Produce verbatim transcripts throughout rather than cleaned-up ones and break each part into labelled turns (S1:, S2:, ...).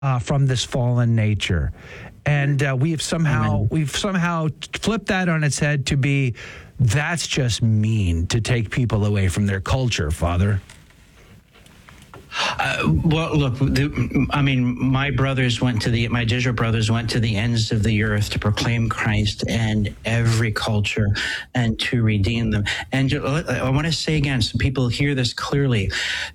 S1: uh, from this fallen nature. And uh, we have somehow
S2: Amen.
S1: we've somehow flipped that on its head to be, that's just mean to take people away from their culture, Father.
S2: Uh, well, look, the, I mean, my brothers went to the, my Jesuit brothers went to the ends of the earth to proclaim Christ and every culture and to redeem them. And I want to say again, so people hear this clearly,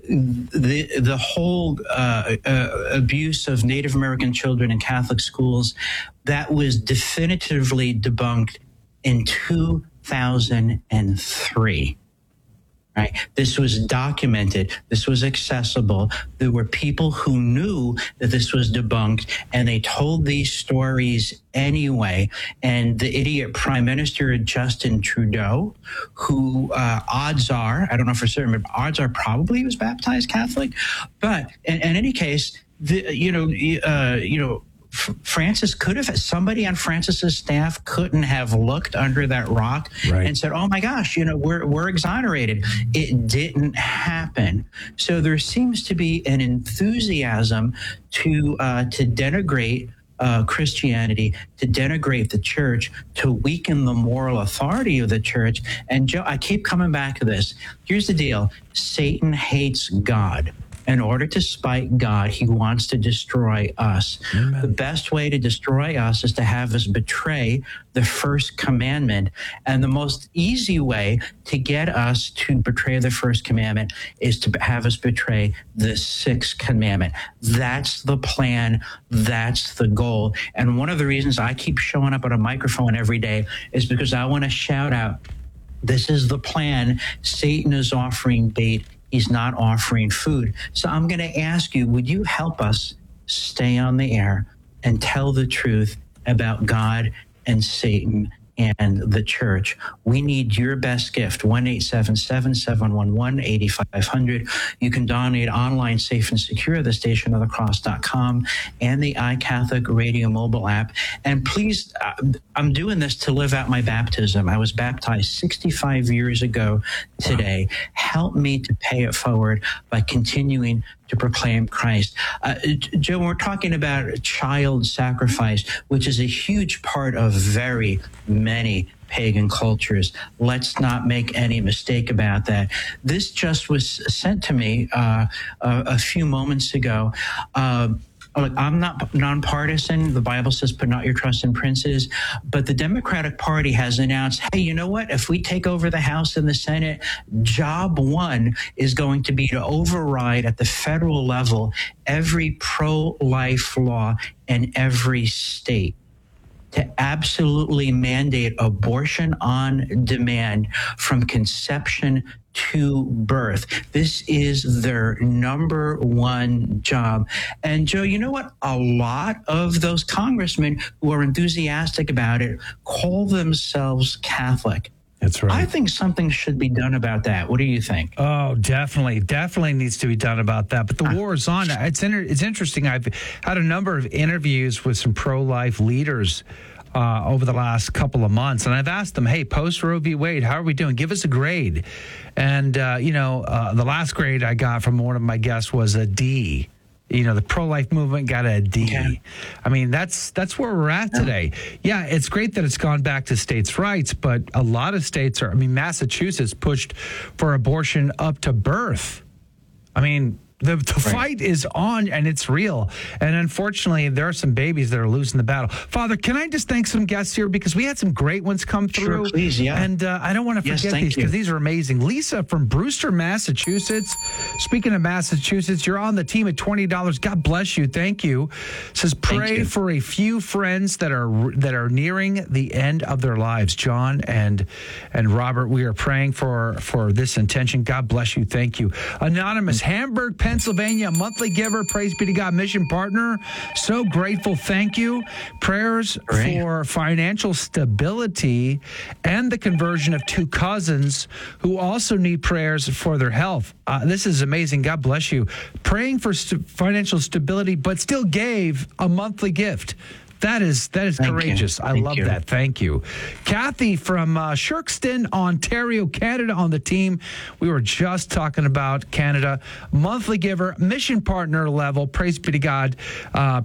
S2: the, the whole uh, uh, abuse of Native American children in Catholic schools, that was definitively debunked in two thousand three. Right. This was documented. This was accessible. There were people who knew that this was debunked, and they told these stories anyway. And the idiot Prime Minister Justin Trudeau, who uh, odds are, I don't know for certain, but odds are probably was baptized Catholic. But in, in any case, the, you know, uh, you know. Francis could have, somebody on Francis's staff couldn't have looked under that rock
S1: right.
S2: and said, oh my gosh, you know, we're, we're exonerated. It didn't happen. So there seems to be an enthusiasm to, uh, to denigrate Uh, Christianity, to denigrate the church, to weaken the moral authority of the church. And Joe, I keep coming back to this. Here's the deal. Satan hates God. In order to spite God, he wants to destroy us. Amen. The best way to destroy us is to have us betray the first commandment. And the most easy way to get us to betray the first commandment is to have us betray the sixth commandment. That's the plan. That's the goal. And one of the reasons I keep showing up on a microphone every day is because I want to shout out, this is the plan. Satan is offering bait. He's not offering food. So I'm going to ask you, would you help us stay on the air and tell the truth about God and Satan and the church? We need your best gift, one eight seven seven, seven one one, eight five zero zero. You can donate online, safe and secure, the station of the cross dot com and the iCatholic Radio mobile app. And please, uh, I'm doing this to live out my baptism. I was baptized sixty-five years ago today. Wow. Help me to pay it forward by continuing to proclaim Christ. Uh, Joe, we're talking about child sacrifice, which is a huge part of very many pagan cultures. Let's not make any mistake about that. This just was sent to me uh, a, a few moments ago. Uh, Look, I'm not nonpartisan. The Bible says put not your trust in princes. But the Democratic Party has announced, hey, you know what? If we take over the House and the Senate, job one is going to be to override at the federal level every pro-life law in every state, to absolutely mandate abortion on demand from conception to birth. This is their number one job. And Joe, you know what? A lot of those congressmen who are enthusiastic about it call themselves Catholic.
S1: That's right.
S2: I think something should be done about that. What do you think?
S1: Oh, definitely. Definitely needs to be done about that. But the war is on. It's inter- it's interesting. I've had a number of interviews with some pro-life leaders uh, over the last couple of months. And I've asked them, hey, post Roe v. Wade, how are we doing? Give us a grade. And, uh, you know, uh, the last grade I got from one of my guests was a D. You know, the pro-life movement got a D. Okay. I mean, that's that's where we're at today. Yeah, it's great that it's gone back to states' rights, but a lot of states are, I mean, Massachusetts pushed for abortion up to birth. I mean, the, the right. fight is on, and it's real. And unfortunately, there are some babies that are losing the battle. Father, can I just thank some guests here? Because we had some great ones come through.
S2: Sure, please, yeah.
S1: And uh, I don't want to forget
S2: yes,
S1: these because these are amazing. Lisa from Brewster, Massachusetts. Speaking of Massachusetts, you're on the team at twenty dollars. God bless you. Thank you. Says, pray for a few friends that are that are nearing the end of their lives. John and and Robert, we are praying for, for this intention. God bless you. Thank you. Anonymous, Hamburg, Pennsylvania, monthly giver, praise be to God, mission partner. So grateful. Thank you. Prayers
S2: Great.
S1: for financial stability and the conversion of two cousins who also need prayers for their health. Uh, this is amazing. God bless you. Praying for st- financial stability, but still gave a monthly gift. That is that is
S2: Thank
S1: courageous.
S2: you.
S1: I
S2: Thank
S1: love
S2: you.
S1: that. Thank you. Kathy from uh, Shirkston, Ontario, Canada on the team. We were just talking about Canada. Monthly giver, mission partner level. Praise be to God. Uh,